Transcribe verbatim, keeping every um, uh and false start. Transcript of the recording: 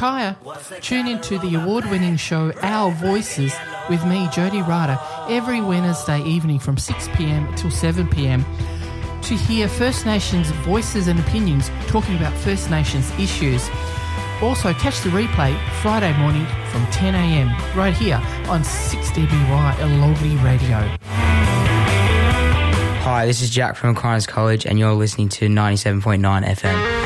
Kaya. Tune into the award-winning show Our Voices with me, Jody Ryder, every Wednesday evening from six p.m. till seven p.m. to hear First Nations voices and opinions talking about First Nations issues. Also, catch the replay Friday morning from ten a.m. right here on six D B Y Alogli Radio. Hi, this is Jack from Aquinas College and you're listening to ninety-seven point nine F M.